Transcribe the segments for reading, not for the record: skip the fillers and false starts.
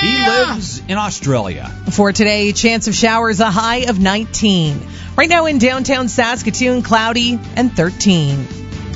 He lives in Australia. For today, chance of showers, a high of 19. Right now in downtown Saskatoon, cloudy and 13.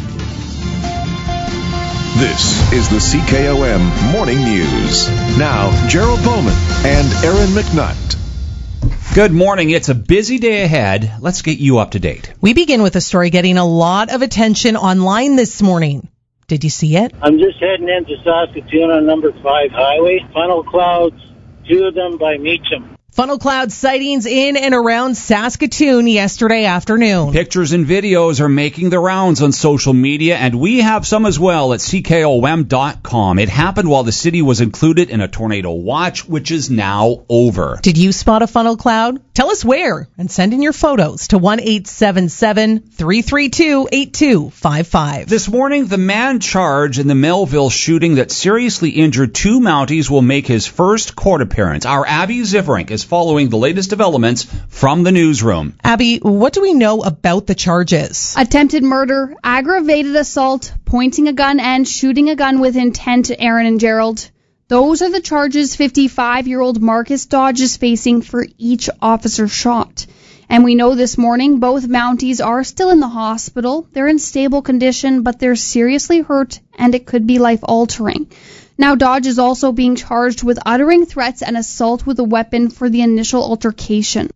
This is the CKOM Morning News. Now, Gerald Bowman and Aaron McNutt. Good morning. It's a busy day ahead. Let's get you up to date. We begin with a story getting a lot of attention online this morning. Did you see it? I'm just heading into Saskatoon on number 5 highway. Funnel clouds, 2 of them by Meacham. Funnel cloud sightings in and around Saskatoon yesterday afternoon. Pictures and videos are making the rounds on social media, and we have some as well at CKOM.com. It happened while the city was included in a tornado watch, which is now over. Did you spot a funnel cloud? Tell us where and send in your photos to 1-877-332-8255. This morning, the man charged in the Melville shooting that seriously injured 2 Mounties will make his first court appearance. Our Abby Ziverink is following the latest developments from the newsroom. Abby, what do we know about the charges? Attempted murder, aggravated assault, pointing a gun, and shooting a gun with intent, Aaron and Gerald. Those are the charges 55-year-old Marcus Dodge is facing for each officer shot. And we know this morning both Mounties are still in the hospital. They're in stable condition, but they're seriously hurt, and it could be life-altering. Now, Dodge is also being charged with uttering threats and assault with a weapon for the initial altercation.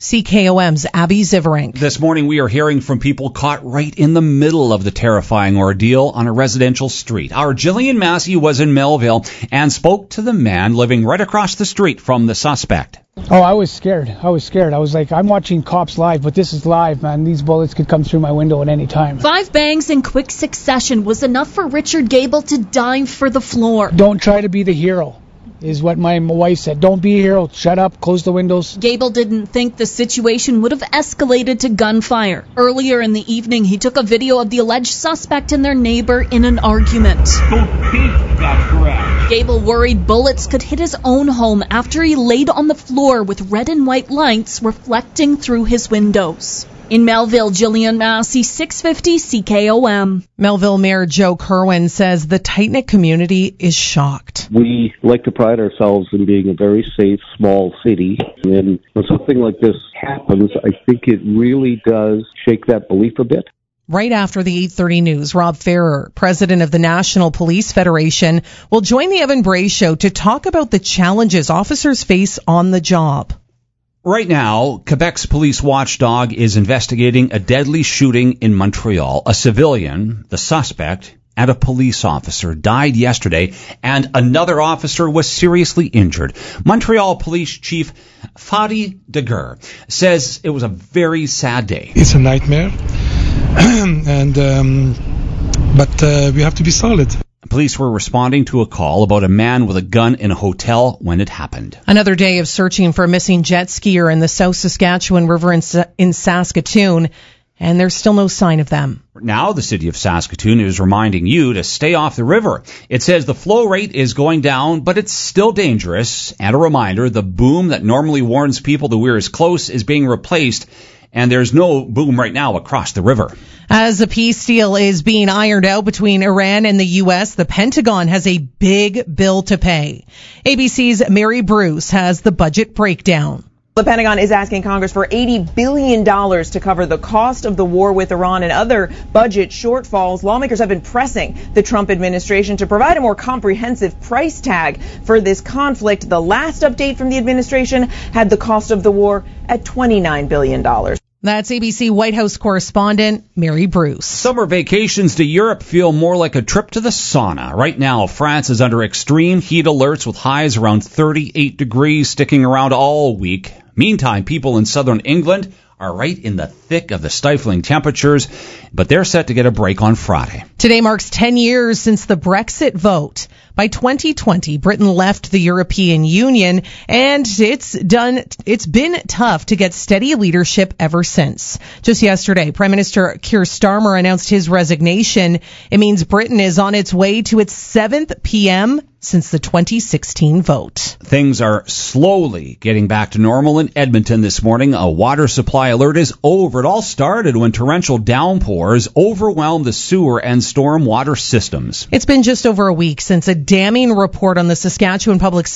CKOM's Abby Ziverink. This morning we are hearing from people caught right in the middle of the terrifying ordeal on a residential street. Our Jillian Massey was in Melville and spoke to the man living right across the street from the suspect. Oh, I was scared. I was like, I'm watching Cops live, but this is live, man. These bullets could come through my window at any time. 5 bangs in quick succession was enough for Richard Gable to dive for the floor. Don't try to be the hero, is what my wife said. Don't be a hero. Shut up. Close the windows. Gable didn't think the situation would have escalated to gunfire. Earlier in the evening, he took a video of the alleged suspect and their neighbor in an argument. Don't think that's correct. Gable worried bullets could hit his own home after he laid on the floor with red and white lights reflecting through his windows. In Melville, Jillian Massey, 650 CKOM. Melville Mayor Joe Kerwin says the tight-knit community is shocked. We like to pride ourselves in being a very safe, small city. And when something like this happens, I think it really does shake that belief a bit. Right after the 8:30 news, Rob Ferrer, president of the National Police Federation, will join the Evan Bray Show to talk about the challenges officers face on the job. Right now, Quebec's police watchdog is investigating a deadly shooting in Montreal. A civilian, the suspect, and a police officer died yesterday, and another officer was seriously injured. Montreal Police Chief Fadi Deguer says it was a very sad day. It's a nightmare, but we have to be solid. Police were responding to a call about a man with a gun in a hotel when it happened. Another day of searching for a missing jet skier in the South Saskatchewan River in Saskatoon, and there's still no sign of them. Now the city of Saskatoon is reminding you to stay off the river. It says the flow rate is going down, but it's still dangerous. And a reminder, the boom that normally warns people the weir is close is being replaced, and there's no boom right now across the river. As a peace deal is being ironed out between Iran and the U.S., the Pentagon has a big bill to pay. ABC's Mary Bruce has the budget breakdown. The Pentagon is asking Congress for $80 billion to cover the cost of the war with Iran and other budget shortfalls. Lawmakers have been pressing the Trump administration to provide a more comprehensive price tag for this conflict. The last update from the administration had the cost of the war at $29 billion. That's ABC White House correspondent Mary Bruce. Summer vacations to Europe feel more like a trip to the sauna. Right now, France is under extreme heat alerts with highs around 38 degrees sticking around all week. Meantime, people in southern England are right in the thick of the stifling temperatures, but they're set to get a break on Friday. Today marks 10 years since the Brexit vote. By 2020, Britain left the European Union, and it's been tough to get steady leadership ever since. Just yesterday, Prime Minister Keir Starmer announced his resignation. It means Britain is on its way to its 7th PM since the 2016 vote. Things are slowly getting back to normal in Edmonton this morning. A water supply alert is over. It all started when torrential downpours overwhelmed the sewer and storm water systems. It's been just over a week since a damning report on the Saskatchewan Public